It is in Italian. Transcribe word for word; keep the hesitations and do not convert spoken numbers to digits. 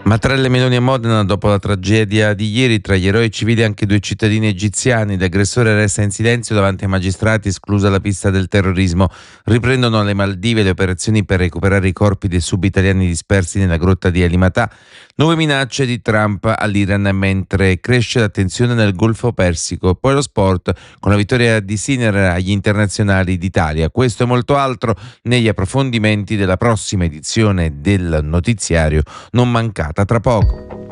Mattarella e Meloni a Modena dopo la tragedia di ieri. Tra gli eroi civili anche due cittadini egiziani. L'aggressore resta in silenzio davanti ai magistrati, esclusa la pista del terrorismo. Riprendono alle Maldive le operazioni per recuperare i corpi dei subitaliani dispersi nella grotta di Alimatà. Nuove minacce di Trump all'Iran mentre cresce la tensione nel Golfo Persico. Poi lo sport con la vittoria di Sinner agli internazionali d'Italia. Questo e molto altro negli approfondimenti della prossima edizione del notiziario. Non mancate tra poco.